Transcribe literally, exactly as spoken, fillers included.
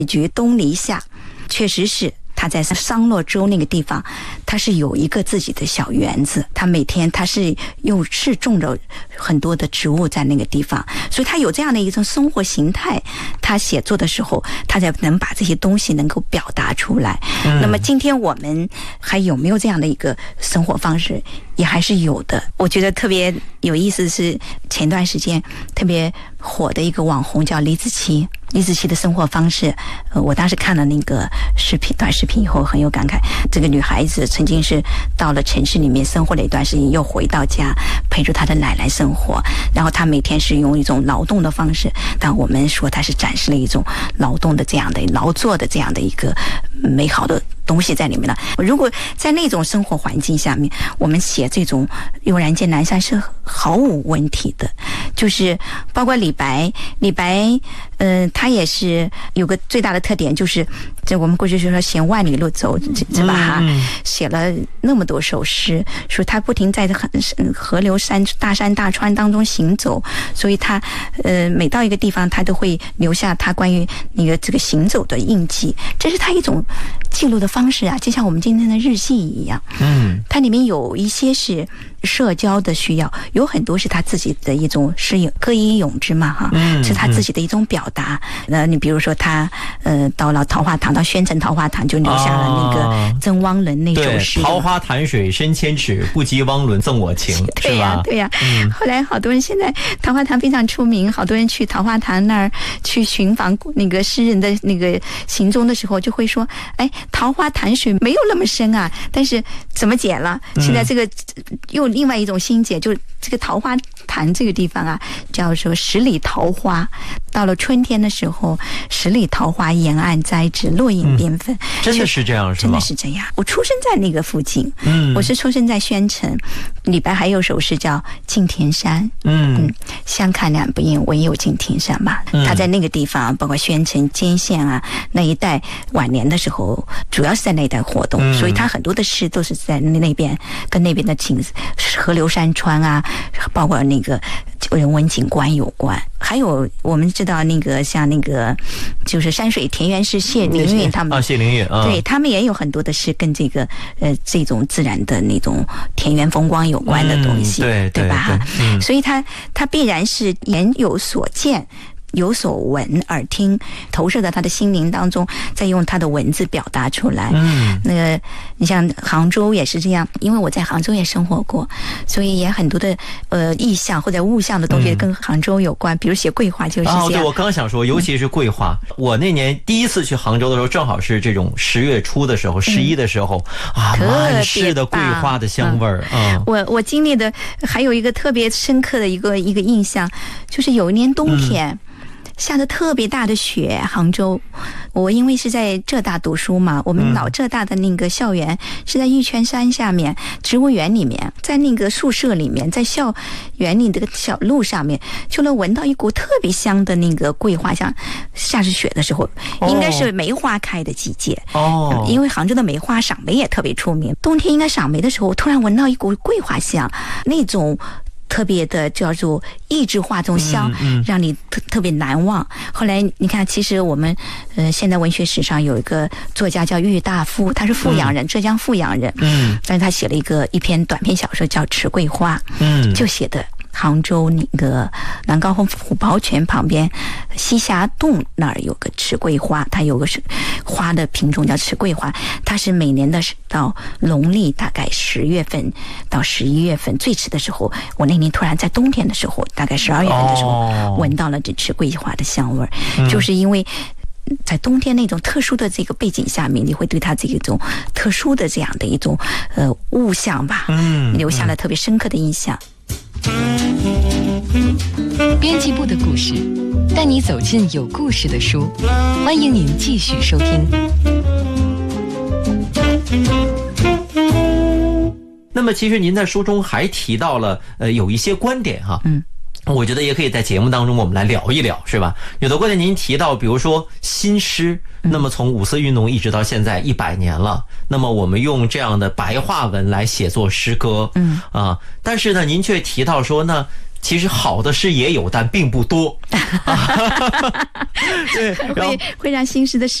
局东篱下，确实是他在桑洛州那个地方，他是有一个自己的小园子，他每天他是又是种着很多的植物在那个地方，所以他有这样的一种生活形态。他写作的时候，他才能把这些东西能够表达出来。嗯、那么今天我们还有没有这样的一个生活方式？也还是有的。我觉得特别有意思是前段时间特别火的一个网红叫李子柒。李子柒的生活方式，呃，我当时看了那个视频短视频以后很有感慨。这个女孩子曾经是到了城市里面生活了一段时间，又回到家陪着她的奶奶生活，然后她每天是用一种劳动的方式，但我们说她是展示了一种劳动的这样的劳作的这样的一个美好的东西在里面了。如果在那种生活环境下面，我们写这种悠然见南山是毫无问题的。就是包括李白，李白，呃，他也是有个最大的特点，就是这我们过去就说行万里路走，是吧？哈、嗯，写了那么多首诗，说他不停在河流山大山大川当中行走，所以他呃每到一个地方，他都会留下他关于那个这个行走的印记，这是他一种记录的方式啊，就像我们今天的日记一样。嗯，它里面有一些是社交的需要，有很多是他自己的一种诗咏，歌以咏之嘛，哈，嗯，是他自己的一种表达。那你比如说他呃到了桃花塘，到宣城桃花塘就留下了那个《赠汪伦》那首诗。 对，桃花潭水深千尺，不及汪伦赠我情， 对呀、啊，对呀、啊。嗯、后来好多人现在桃花塘非常出名，好多人去桃花塘那儿去寻访那个诗人的那个行踪的时候，就会说，哎，桃花潭水没有那么深啊，但是怎么解了？现在这个又另外一种新解，就这个桃花潭这个地方啊，叫做十里桃花。到了春天的时候，十里桃花沿岸栽植，落英缤纷、嗯。 真的是这样是吗？ 真的是这样。我出生在那个附近，嗯，我是出生在宣城。李白还有首诗叫《敬亭山》，嗯嗯，相看两不厌，唯有敬亭山嘛。嗯、他在那个地方，包括宣城、涧县啊那一带，晚年的时候主要是在那一带活动，嗯、所以他很多的诗都是在那边跟那边的景河流山川啊，包括那个人文景观有关。还有我们知道那个像那个就是山水田园诗谢灵运他们啊，谢灵运啊， 对他们也有很多的诗跟这个呃这种自然的那种田园风光有关的东西，嗯、 对对吧？对对嗯、所以他他必然是眼有所见。有所闻耳听，投射在他的心灵当中，再用他的文字表达出来。嗯，那个你像杭州也是这样，因为我在杭州也生活过，所以也很多的呃意象或者物象的东西跟杭州有关，嗯、比如写桂花就是这样。 哦，对，我刚想说，尤其是桂花，嗯、我那年第一次去杭州的时候，正好是这种十月初的时候，十一的时候、嗯、啊，满是的桂花的香味儿。嗯，嗯我我经历的还有一个特别深刻的一个一个印象，就是有一年冬天。嗯下着特别大的雪，杭州，我因为是在浙大读书嘛，我们老浙大的那个校园是在玉泉山下面植物园里面，在那个宿舍里面，在校园里这个小路上面，就能闻到一股特别香的那个桂花香。下着雪的时候，应该是梅花开的季节哦，因为杭州的梅花赏梅也特别出名。冬天应该赏梅的时候，我突然闻到一股桂花香，那种。特别的叫做抑制化这种香，嗯嗯、让你特特别难忘。后来你看，其实我们呃现在文学史上有一个作家叫郁大夫，他是富阳人，嗯、浙江富阳人，嗯，但是他写了一个一篇短篇小说叫《池桂花》，嗯，就写的。杭州那个南高虎豹泉旁边西峡洞那儿有个池桂花，它有个是花的品种叫池桂花，它是每年的到农历大概十月份到十一月份，最迟的时候，我那年突然在冬天的时候，大概十二月份的时候，闻到了这池桂花的香味儿，哦、就是因为。在冬天那种特殊的这个背景下面，你会对它这一种特殊的这样的一种呃物象吧，嗯，留下了特别深刻的印象。 编辑部的故事，带你走进有故事的书，欢迎您继续收听。 那么，其实您在书中还提到了呃有一些观点哈，嗯。我觉得也可以在节目当中我们来聊一聊，是吧？有的观点您提到，比如说新诗，那么从五四运动一直到现在一百年了，那么我们用这样的白话文来写作诗歌，嗯啊，但是呢，您却提到说呢， 其实好的诗也有，但并不多。对，然后会会让新诗的